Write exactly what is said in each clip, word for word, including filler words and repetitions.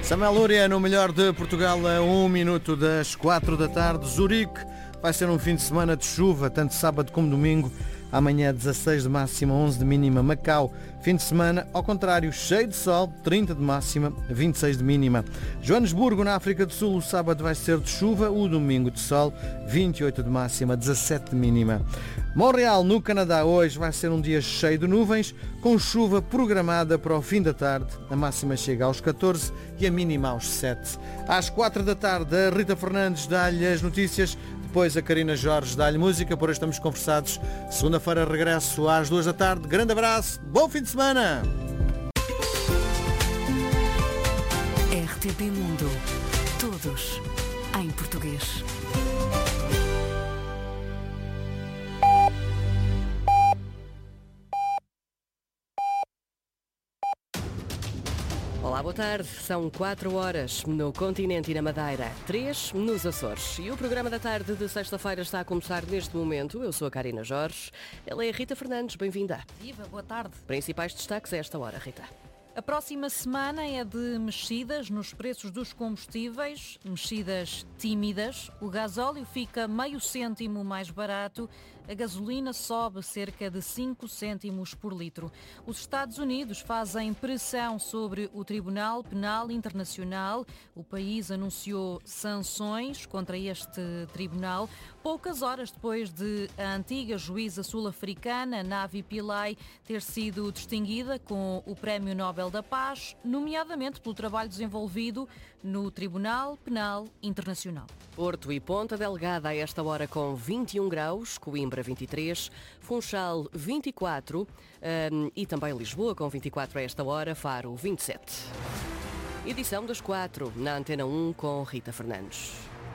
Samuel Lúria, no melhor de Portugal, a um minuto das quatro da tarde. Zurique vai ser um fim de semana de chuva, tanto sábado como domingo. Amanhã dezasseis de máxima, onze de mínima. Macau, fim de semana, ao contrário, cheio de sol, trinta de máxima, vinte e seis de mínima. Joanesburgo, na África do Sul, o sábado vai ser de chuva, o domingo de sol, vinte e oito de máxima, dezassete de mínima. Montreal, no Canadá, hoje vai ser um dia cheio de nuvens, com chuva programada para o fim da tarde. A máxima chega aos catorze e a mínima aos sete. Às quatro da tarde, a Rita Fernandes dá-lhe as notícias. Depois a Karina Jorge dá-lhe música, por hoje estamos conversados. Segunda-feira regresso às duas da tarde. Grande abraço, bom fim de semana! R T P Mundo. Todos em português. Olá, boa tarde. São quatro horas no continente e na Madeira, três nos Açores. E o programa da tarde de sexta-feira está a começar neste momento. Eu sou a Karina Jorge. Ela é a Rita Fernandes. Bem-vinda. Viva, boa tarde. Principais destaques a esta hora, Rita. A próxima semana é de mexidas nos preços dos combustíveis, mexidas tímidas. O gasóleo fica meio cêntimo mais barato, a gasolina sobe cerca de cinco cêntimos por litro. Os Estados Unidos fazem pressão sobre o Tribunal Penal Internacional. O país anunciou sanções contra este tribunal, poucas horas depois de a antiga juíza sul-africana, Navi Pillay, ter sido distinguida com o Prémio Nobel da Paz, nomeadamente pelo trabalho desenvolvido no Tribunal Penal Internacional. Porto e Ponta Delgada a esta hora com vinte e um graus, Coimbra vinte e três, Funchal vinte e quatro um, e também Lisboa com vinte e quatro a esta hora, Faro vinte e sete. Edição das quatro na Antena um com Rita Fernandes.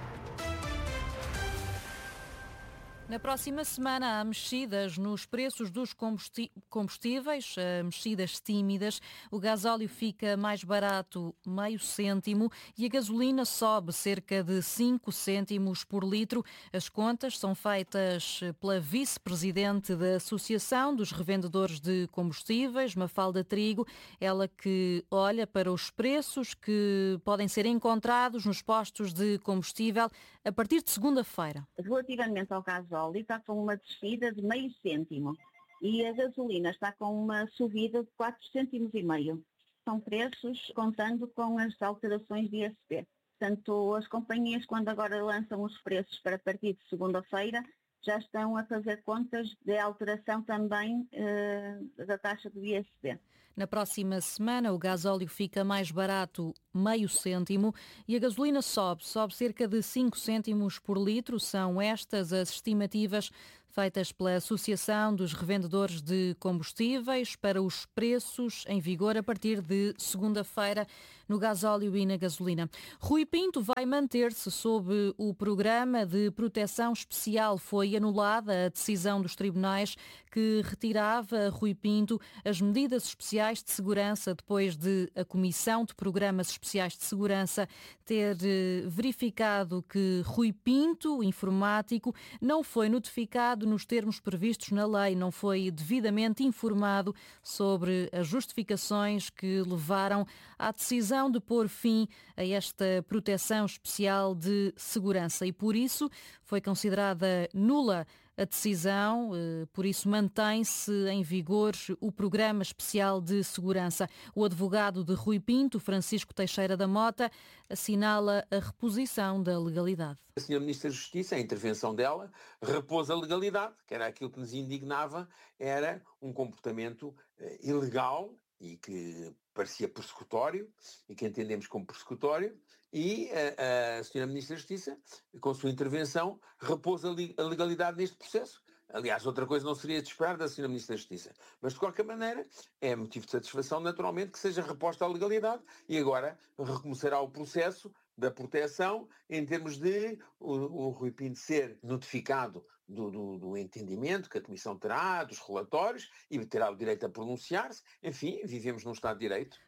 Na próxima semana há mexidas nos preços dos combustíveis, mexidas tímidas. O gasóleo fica mais barato, meio cêntimo, e a gasolina sobe cerca de cinco cêntimos por litro. As contas são feitas pela vice-presidente da Associação dos Revendedores de Combustíveis, Mafalda Trigo, ela que olha para os preços que podem ser encontrados nos postos de combustível a partir de segunda-feira. Relativamente ao gasóleo, está com uma descida de meio cêntimo e a gasolina está com uma subida de quatro cêntimos e meio. São preços contando com as alterações de I S P. Portanto, as companhias, quando agora lançam os preços para partir de segunda-feira, já estão a fazer contas de alteração também eh, da taxa do I S P. Na próxima semana o gasóleo fica mais barato, meio cêntimo, e a gasolina sobe, sobe cerca de cinco cêntimos por litro. São estas as estimativas feitas pela Associação dos Revendedores de Combustíveis para os preços em vigor a partir de segunda-feira no gasóleo e na gasolina. Rui Pinto vai manter-se sob o programa de proteção especial. Foi anulada a decisão dos tribunais que retirava a Rui Pinto as medidas especiais de segurança depois de a Comissão de Programas Especiais de Segurança ter verificado que Rui Pinto, informático, não foi notificado nos termos previstos na lei, não foi devidamente informado sobre as justificações que levaram à decisão de pôr fim a esta proteção especial de segurança e por isso foi considerada nula a decisão, por isso mantém-se em vigor o Programa Especial de Segurança. O advogado de Rui Pinto, Francisco Teixeira da Mota, assinala a reposição da legalidade. A senhora Ministra da Justiça, a intervenção dela, repôs a legalidade, que era aquilo que nos indignava, era um comportamento eh, ilegal e que parecia persecutório, e que entendemos como persecutório, e a, a senhora Ministra da Justiça, com sua intervenção, repôs a, li, a legalidade neste processo. Aliás, outra coisa não seria de esperar da senhora Ministra da Justiça. Mas, de qualquer maneira, é motivo de satisfação, naturalmente, que seja reposta a legalidade e agora recomeçará o processo da proteção em termos de o, o Rui Pinto ser notificado do, do, do entendimento que a Comissão terá, dos relatórios, e terá o direito a pronunciar-se. Enfim, vivemos num Estado de Direito.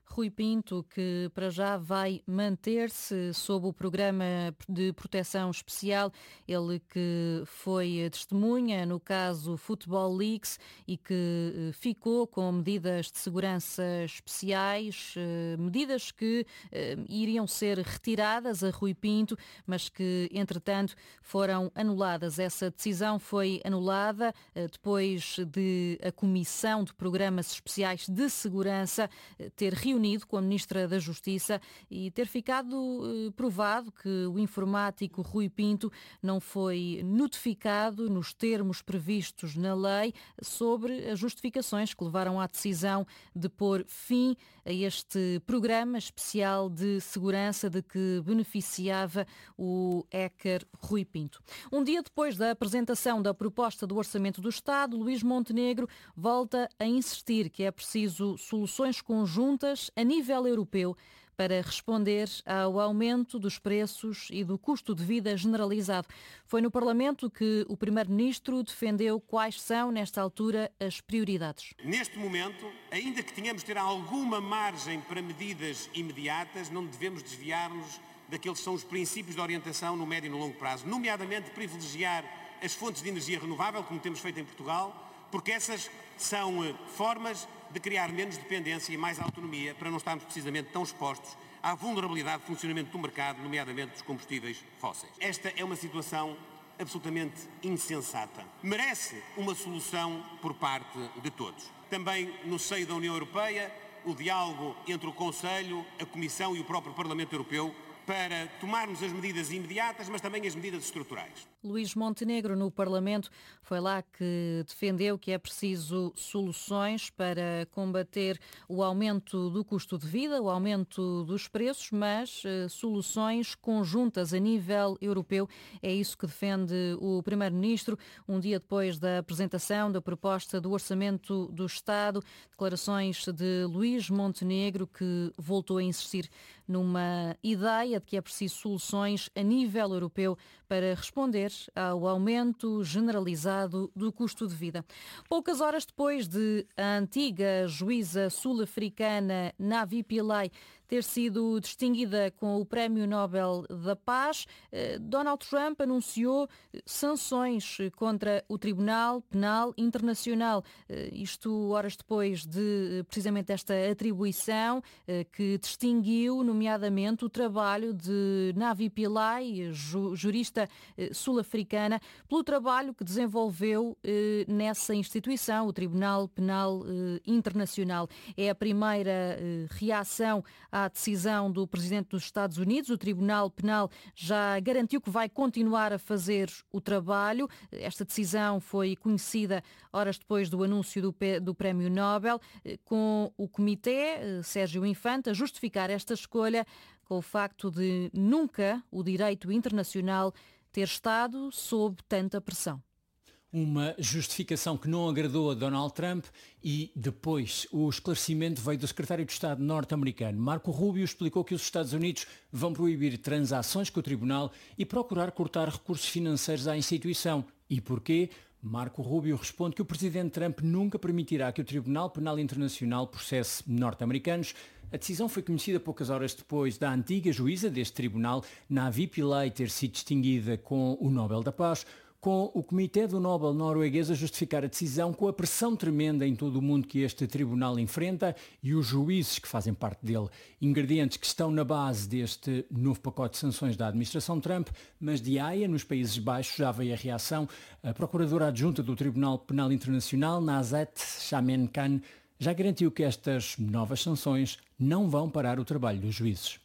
Rui Pinto, que para já vai manter-se sob o programa de proteção especial, ele que foi testemunha no caso Football Leaks e que ficou com medidas de segurança especiais, medidas que iriam ser retiradas a Rui Pinto, mas que entretanto foram anuladas. Essa decisão foi anulada depois de a Comissão de Programas Especiais de Segurança ter reunido com a Ministra da Justiça e ter ficado eh, provado que o informático Rui Pinto não foi notificado nos termos previstos na lei sobre as justificações que levaram à decisão de pôr fim a este programa especial de segurança de que beneficiava o hacker Rui Pinto. Um dia depois da apresentação da proposta do Orçamento do Estado, Luís Montenegro volta a insistir que é preciso soluções conjuntas a nível europeu para responder ao aumento dos preços e do custo de vida generalizado. Foi no Parlamento que o Primeiro-Ministro defendeu quais são, nesta altura, as prioridades. Neste momento, ainda que tenhamos de ter alguma margem para medidas imediatas, não devemos desviar-nos daqueles que são os princípios de orientação no médio e no longo prazo, nomeadamente privilegiar as fontes de energia renovável, como temos feito em Portugal, porque essas são formas de criar menos dependência e mais autonomia para não estarmos precisamente tão expostos à vulnerabilidade de funcionamento do mercado, nomeadamente dos combustíveis fósseis. Esta é uma situação absolutamente insensata. Merece uma solução por parte de todos. Também no seio da União Europeia, o diálogo entre o Conselho, a Comissão e o próprio Parlamento Europeu para tomarmos as medidas imediatas, mas também as medidas estruturais. Luís Montenegro, no Parlamento, foi lá que defendeu que é preciso soluções para combater o aumento do custo de vida, o aumento dos preços, mas uh, soluções conjuntas a nível europeu. É isso que defende o Primeiro-Ministro, um dia depois da apresentação da proposta do Orçamento do Estado. Declarações de Luís Montenegro, que voltou a insistir numa ideia de que é preciso soluções a nível europeu para responder ao aumento generalizado do custo de vida. Poucas horas depois de a antiga juíza sul-africana Navi Pillay ter sido distinguida com o Prémio Nobel da Paz, Donald Trump anunciou sanções contra o Tribunal Penal Internacional. Isto horas depois de precisamente esta atribuição que distinguiu, nomeadamente, o trabalho de Navi Pillay, jurista sul-africana, pelo trabalho que desenvolveu nessa instituição, o Tribunal Penal Internacional. É a primeira reação à decisão do Presidente dos Estados Unidos. O Tribunal Penal já garantiu que vai continuar a fazer o trabalho. Esta decisão foi conhecida horas depois do anúncio do, do Prémio Nobel, com o Comitê, Sérgio Infante, a justificar esta escolha com o facto de nunca o direito internacional ter estado sob tanta pressão. Uma justificação que não agradou a Donald Trump e depois o esclarecimento veio do secretário de Estado norte-americano. Marco Rubio explicou que os Estados Unidos vão proibir transações com o tribunal e procurar cortar recursos financeiros à instituição. E porquê? Marco Rubio responde que o presidente Trump nunca permitirá que o Tribunal Penal Internacional processe norte-americanos. A decisão foi conhecida poucas horas depois da antiga juíza deste tribunal, Navi Pillay, ter sido distinguida com o Nobel da Paz, com o Comitê do Nobel norueguês a justificar a decisão com a pressão tremenda em todo o mundo que este tribunal enfrenta e os juízes que fazem parte dele. Ingredientes que estão na base deste novo pacote de sanções da administração Trump, mas de Haia, nos Países Baixos, já veio a reação. A procuradora adjunta do Tribunal Penal Internacional, Nazat Shamen-Khan, já garantiu que estas novas sanções não vão parar o trabalho dos juízes.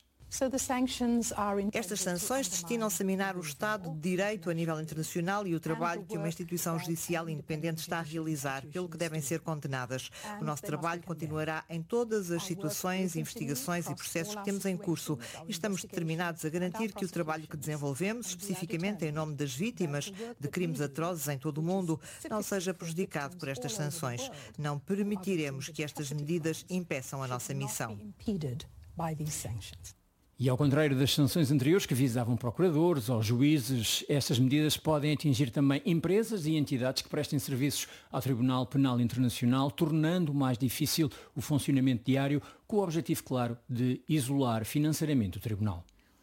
Estas sanções destinam-se a minar o Estado de Direito a nível internacional e o trabalho que uma instituição judicial independente está a realizar, pelo que devem ser condenadas. O nosso trabalho continuará em todas as situações, investigações e processos que temos em curso e estamos determinados a garantir que o trabalho que desenvolvemos, especificamente em nome das vítimas de crimes atrozes em todo o mundo, não seja prejudicado por estas sanções. Não permitiremos que estas medidas impeçam a nossa missão. E ao contrário das sanções anteriores que visavam procuradores ou juízes, estas medidas podem atingir também empresas e entidades que prestem serviços ao Tribunal Penal Internacional, tornando mais difícil o funcionamento diário, com o objetivo, claro, de isolar financeiramente o Tribunal.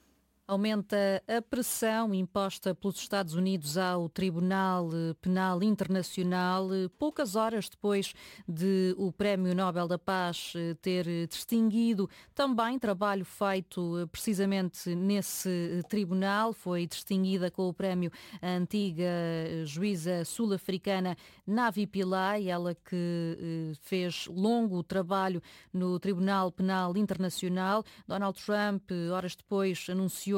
Aumenta a pressão imposta pelos Estados Unidos ao Tribunal Penal Internacional, poucas horas depois de o Prémio Nobel da Paz ter distinguido também trabalho feito precisamente nesse tribunal. Foi distinguida com o prémio a antiga juíza sul-africana Navi Pillay, ela que fez longo trabalho no Tribunal Penal Internacional. Donald Trump, horas depois, anunciou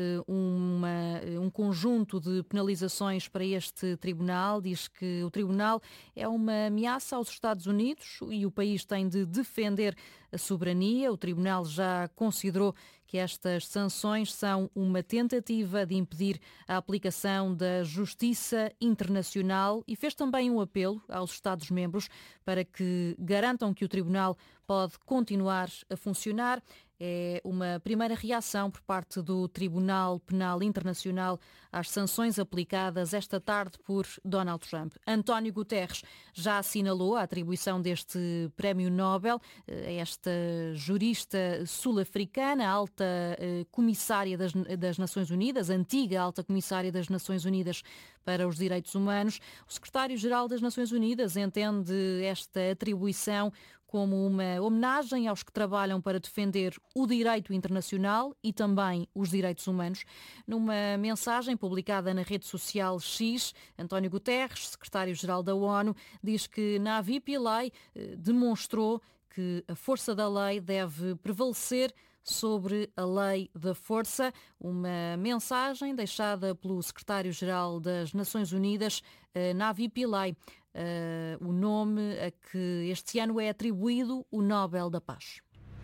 Uma, um conjunto de penalizações para este tribunal. Diz que o tribunal é uma ameaça aos Estados Unidos e o país tem de defender a soberania. O tribunal já considerou que estas sanções são uma tentativa de impedir a aplicação da justiça internacional e fez também um apelo aos Estados-membros para que garantam que o tribunal pode continuar a funcionar. É uma primeira reação por parte do Tribunal Penal Internacional às sanções aplicadas esta tarde por Donald Trump. António Guterres já assinalou a atribuição deste Prémio Nobel a esta jurista sul-africana, alta comissária das, das Nações Unidas, antiga alta comissária das Nações Unidas para os Direitos Humanos. O secretário-geral das Nações Unidas entende esta atribuição como uma homenagem aos que trabalham para defender o direito internacional e também os direitos humanos. Numa mensagem publicada na rede social X, António Guterres, secretário-geral da ONU, diz que Navi Pillay demonstrou que a força da lei deve prevalecer sobre a lei da força. Uma mensagem deixada pelo secretário-geral das Nações Unidas, Navi Pillay, Uh, o nome a que este ano é atribuído o Nobel da Paz.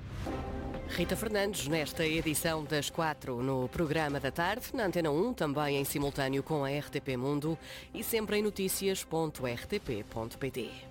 Rita Fernandes, nesta edição das quatro no programa da tarde, na Antena um, também em simultâneo com a R T P Mundo e sempre em notícias ponto r t p ponto p t.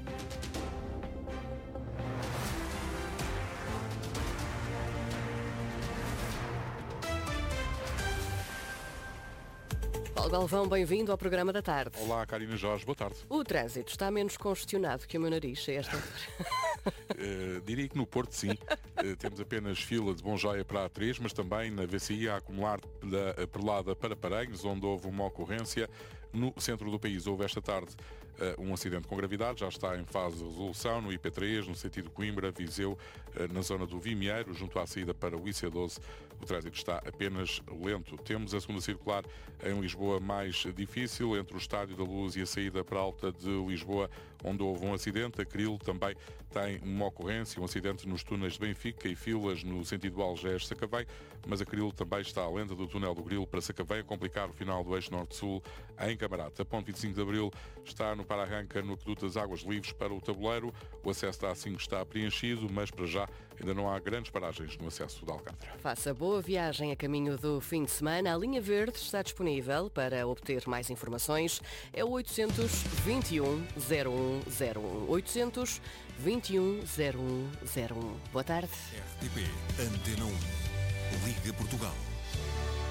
Paulo Galvão, bem-vindo ao programa da tarde. Olá, Karina Jorge, boa tarde. O trânsito está menos congestionado que o meu nariz a esta altura. uh, diria que no Porto, sim. Uh, temos apenas fila de Bonjoia para a A três, mas também na V C I a acumular da Perlada para Paranhos, onde houve uma ocorrência. No centro do país houve esta tarde uh, um acidente com gravidade, já está em fase de resolução no I P três, no sentido Coimbra, Viseu, uh, na zona do Vimieiro, junto à saída para o I C doze. O trânsito está apenas lento. Temos a segunda circular em Lisboa mais difícil, entre o Estádio da Luz e a saída para a Alta de Lisboa, onde houve um acidente. A Cril também tem uma ocorrência, um acidente nos túneis de Benfica e filas no sentido Algés-Sacavém, mas a Cril também está à lenta do túnel do Grilo para Sacavém, a complicar o final do eixo norte-sul em Camarate. A ponte vinte e cinco de Abril está no para-arranca no aqueduto das Águas Livres para o Tabuleiro. O acesso da A cinco está preenchido, mas para já ainda não há grandes paragens no acesso de Alcântara. Faça boa viagem a caminho do fim de semana. A linha verde está disponível para obter mais informações. É o oitocentos vinte e um zero um zero um. oitocentos vinte e um zero um zero um. Boa tarde. R T P Antena um. Liga Portugal.